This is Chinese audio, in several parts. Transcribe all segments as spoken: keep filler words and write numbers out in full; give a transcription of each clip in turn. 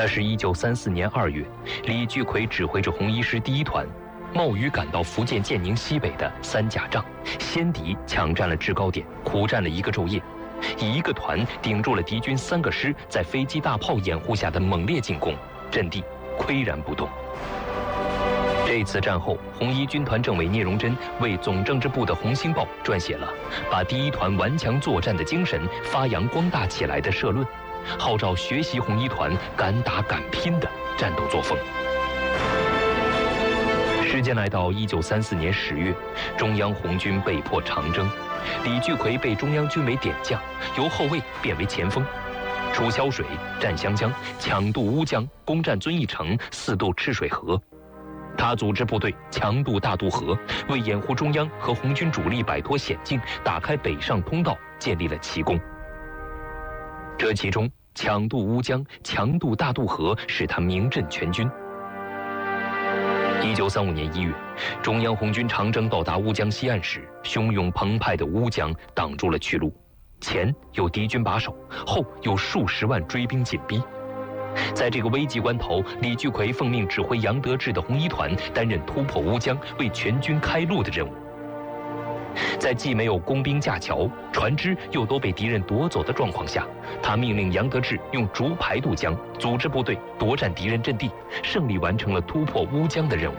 是一九三四年二月，李聚奎指挥着红一师第一团，冒雨赶到福建建宁西北的三甲帐，先敌抢占了制高点，苦战了一个昼夜，以一个团顶住了敌军三个师在飞机大炮掩护下的猛烈进攻，阵地岿然不动。这次战后，红一军团政委聂荣臻为总政治部的《红星报》撰写了把第一团顽强作战的精神发扬光大起来的社论，号召学习红一团敢打敢拼的战斗作风。时间来到一九三四年十月，中央红军被迫长征，李聚奎被中央军委点将，由后卫变为前锋，出萧水，占湘江，抢渡乌江，攻占遵义城，四渡赤水河。他组织部队强渡大渡河，为掩护中央和红军主力摆脱险境，打开北上通道，建立了奇功。这其中，抢渡乌江、强渡大渡河使他名震全军。一九三五年一月，中央红军长征到达乌江西岸时，汹涌澎湃的乌江挡住了去路，前有敌军把守，后有数十万追兵紧逼。在这个危急关头，李聚奎奉命指挥杨得志的红一团担任突破乌江、为全军开路的任务。在既没有工兵架桥，船只又都被敌人夺走的状况下，他命令杨得志用竹排渡江，组织部队夺占敌人阵地，胜利完成了突破乌江的任务。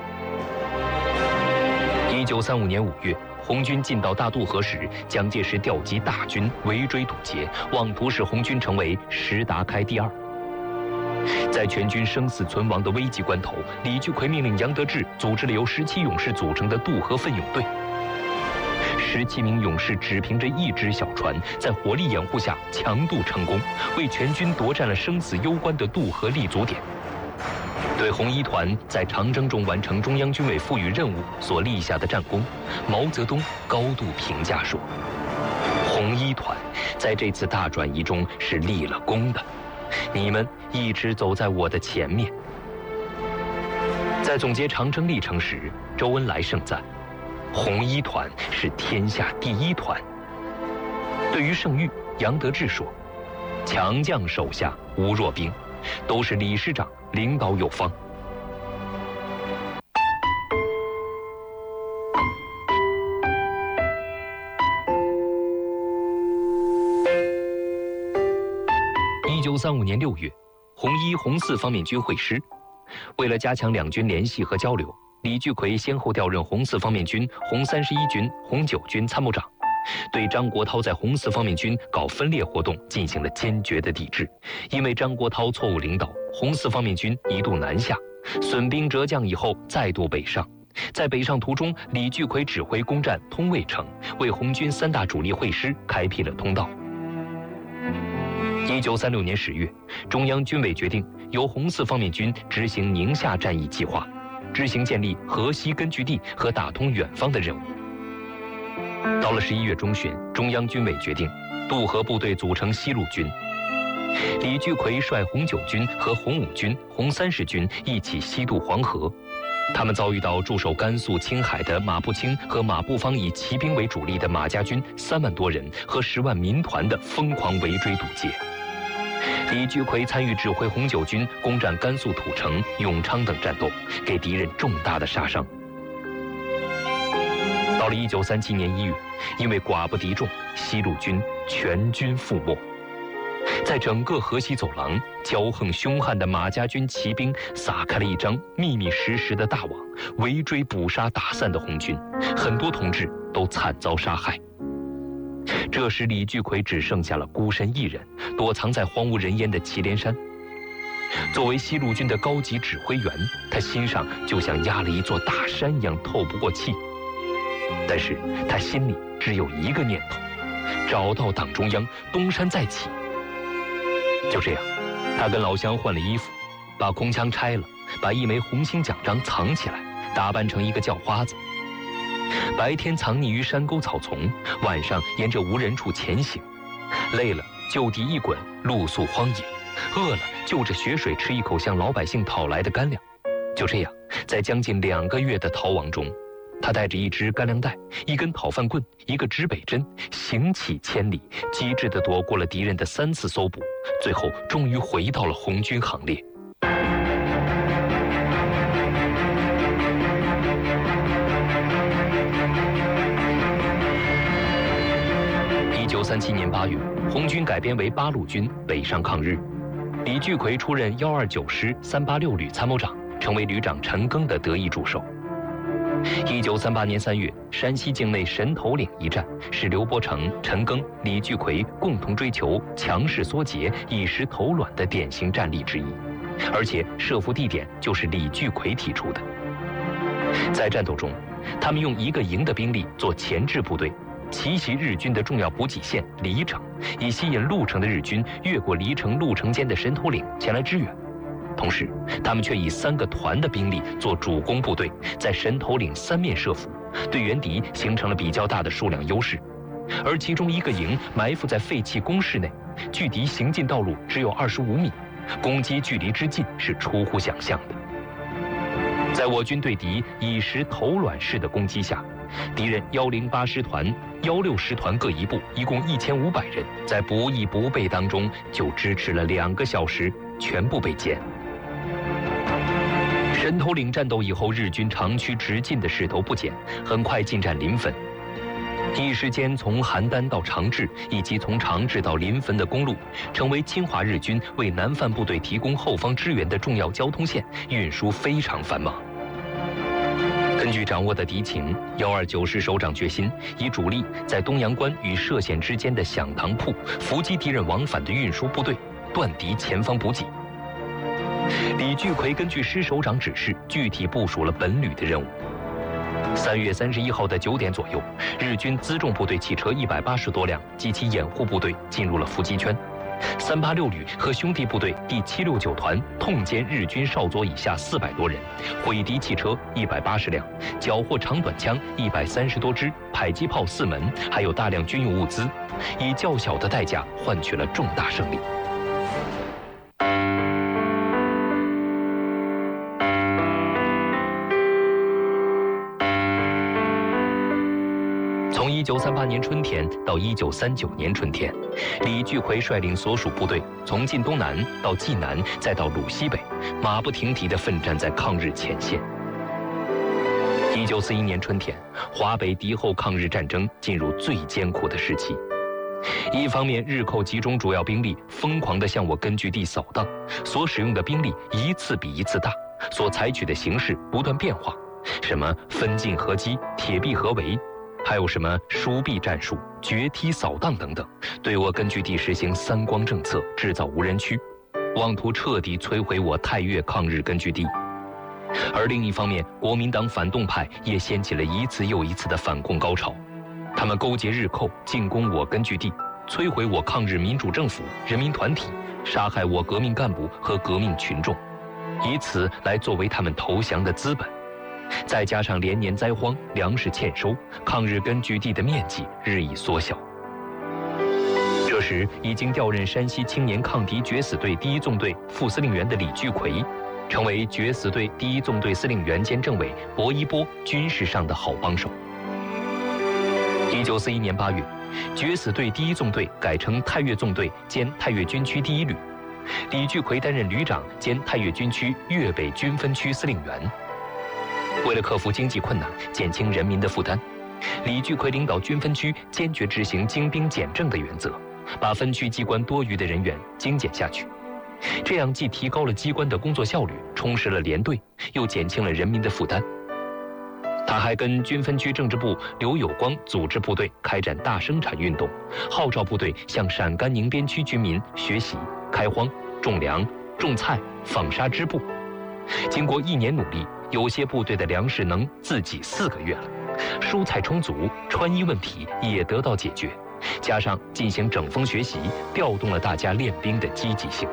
一九三五年五月，红军进到大渡河时，蒋介石调集大军围追堵截，妄图使红军成为石达开第二。在全军生死存亡的危急关头，李聚奎命令杨得志组织了由十七勇士组成的渡河奋勇队。十七名勇士只凭着一只小船，在火力掩护下强渡成功，为全军夺占了生死攸关的渡河立足点。对红一团在长征中完成中央军委赋予任务所立下的战功，毛泽东高度评价说：“红一团在这次大转移中是立了功的。你们一直走在我的前面。”在总结长征历程时，周恩来盛赞红一团是天下第一团。对于盛豫，杨得志说：“强将手下无弱兵，都是理事长领导有方。”一九三五年六月，红一、红四方面军会师。为了加强两军联系和交流，李聚奎先后调任红四方面军、红三十一军、红九军参谋长，对张国焘在红四方面军搞分裂活动进行了坚决的抵制。因为张国焘错误领导，红四方面军一度南下，损兵折将以后再度北上。在北上途中，李聚奎指挥攻占通渭城，为红军三大主力会师开辟了通道。一九三六年十月，中央军委决定由红四方面军执行宁夏战役计划，执行建立河西根据地和打通远方的任务。到了十一月中旬，中央军委决定渡河部队组成西路军，李聚奎率红九军和红五军、红三十军一起西渡黄河。他们遭遇到驻守甘肃、青海的马步青和马步芳以骑兵为主力的马家军三万多人和十万民团的疯狂围追堵截。李聚奎参与指挥红九军攻占甘肃土城、永昌等战斗，给敌人重大的杀伤。到了一九三七年一月，因为寡不敌众，西路军全军覆没。在整个河西走廊，骄横凶悍的马家军骑兵撒开了一张密密实实的大网，围追捕杀打散的红军，很多同志都惨遭杀害。这时李聚奎只剩下了孤身一人，躲藏在荒无人烟的祁连山。作为西路军的高级指挥员，他心上就像压了一座大山一样透不过气。但是他心里只有一个念头：找到党中央，东山再起。就这样，他跟老乡换了衣服，把空枪拆了，把一枚红星奖章藏起来，打扮成一个叫花子。白天藏匿于山沟草丛，晚上沿着无人处前行。累了就地一滚，露宿荒野；饿了就着雪水吃一口向老百姓讨来的干粮。就这样，在将近两个月的逃亡中， 他带着一支干粮袋、一根讨饭棍、一个指北针，行起千里，机智地躲过了敌人的三次搜捕，最后终于回到了红军行列。一九三七年八月，红军改编为八路军，北上抗日。李聚奎出任幺二九师三八六旅参谋长，成为旅长陈赓的得意助手。一九三八年三月，山西境内神头岭一战是刘伯承、陈赓、李聚奎共同追求强势缩节、一时头软的典型战例之一，而且设伏地点就是李聚奎提出的。在战斗中，他们用一个营的兵力做前置部队，奇袭日军的重要补给线黎城，以吸引鹿城的日军越过黎城、鹿城间的神头岭前来支援。同时，他们却以三个团的兵力做主攻部队，在神头岭三面设伏，对原敌形成了比较大的数量优势。而其中一个营埋伏在废弃工事内，距敌行进道路只有二十五米，攻击距离之近是出乎想象的。在我军对敌以时头软式的攻击下，敌人幺零八师团、幺六师团各一部，一共一千五百人，在不义不备当中就支持了两个小时，全部被歼。神头岭战斗以后，日军长驱直进的势头不减，很快进占临汾。一时间，从邯郸到长治，以及从长治到临汾的公路，成为侵华日军为南犯部队提供后方支援的重要交通线，运输非常繁忙。根据掌握的敌情，幺二九师首长决心以主力在东阳关与歙县之间的响堂铺伏击敌人往返的运输部队，断敌前方补给。李聚奎根据师首长指示，具体部署了本旅的任务。三月三十一号的九点左右，日军辎重部队汽车一百八十多辆及其掩护部队进入了伏击圈。三八六旅和兄弟部队第七六九团痛歼日军少佐以下四百多人，毁敌汽车一百八十辆，缴获长短枪一百三十多支，迫击炮四门，还有大量军用物资，以较小的代价换取了重大胜利。从一九三八年春天到一九三九年春天，李聚奎率领所属部队从晋东南到冀南，再到鲁西北，马不停蹄地奋战在抗日前线。一九四一年春天，华北敌后抗日战争进入最艰苦的时期。一方面，日寇集中主要兵力，疯狂地向我根据地扫荡，所使用的兵力一次比一次大，所采取的形式不断变化，什么分进合击、铁壁合围，还有什么疏避战术、决梯扫荡等等，对我根据地实行三光政策，制造无人区，妄图彻底摧毁我太岳抗日根据地。而另一方面，国民党反动派也掀起了一次又一次的反共高潮，他们勾结日寇进攻我根据地，摧毁我抗日民主政府、人民团体，杀害我革命干部和革命群众，以此来作为他们投降的资本。再加上连年灾荒，粮食欠收，抗日根据地的面积日益缩小。这时，已经调任山西青年抗敌决死队第一纵队副司令员的李聚奎，成为决死队第一纵队司令员兼政委薄一波军事上的好帮手。一九四一年八月，决死队第一纵队改成太岳纵队兼太岳军区第一旅，李聚奎担任旅长兼太岳军区粤北军分区司令员。为了克服经济困难，减轻人民的负担，李聚奎领导军分区坚决执行精兵简政的原则，把分区机关多余的人员精简下去。这样既提高了机关的工作效率，充实了连队，又减轻了人民的负担。他还跟军分区政治部刘有光组织部队开展大生产运动，号召部队向陕甘宁边区居民学习开荒、种粮、种菜、纺纱织布。经过一年努力，有些部队的粮食能自给四个月了，蔬菜充足，穿衣问题也得到解决，加上进行整风学习，调动了大家练兵的积极性。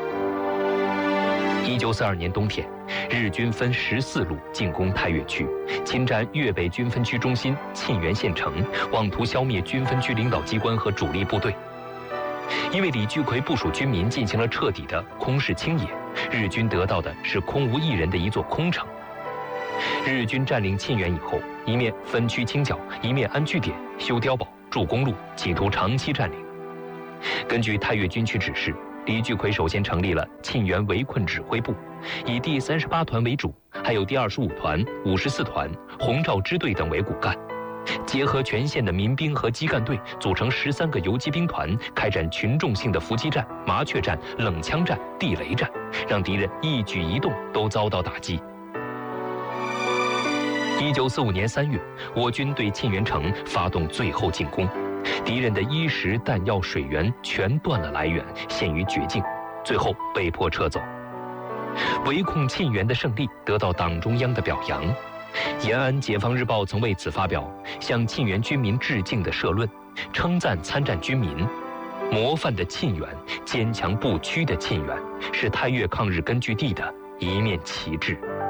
一九四二年冬天，日军分十四路进攻太岳区，侵占粤北军分区中心沁源县城，妄图消灭军分区领导机关和主力部队。因为李聚奎部署军民进行了彻底的空势清野，日军得到的是空无一人的一座空城。日军占领沁源以后， 一面分区清剿，一面安据点、修碉堡、筑公路，企图长期占领。根据太岳军区指示，李聚奎首先成立了沁园围困指挥部，以第三十八团为主，还有第二十五团、五十四团、红兆支队等为骨干，结合全县的民兵和机干队，组成十三个游击兵团，开展群众性的伏击战、麻雀战、冷枪战、地雷战，让敌人一举一动都遭到打击。一九四五年三月，我军对沁园城发动最后进攻，敌人的衣食、弹药、水源全断了来源，陷于绝境，最后被迫撤走。围控沁园的胜利得到党中央的表扬。延安解放日报曾为此发表向沁园军民致敬的社论，称赞参战军民：模范的沁园，坚强不屈的沁园，是太岳抗日根据地的一面旗帜。